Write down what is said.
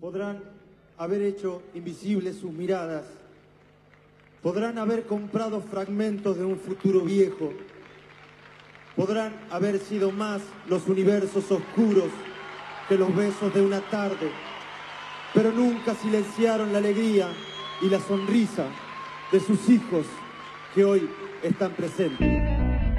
Podrán haber hecho invisibles sus miradas, podrán haber comprado fragmentos de un futuro viejo, podrán haber sido más los universos oscuros que los besos de una tarde, pero nunca silenciaron la alegría y la sonrisa de sus hijos que hoy están presentes.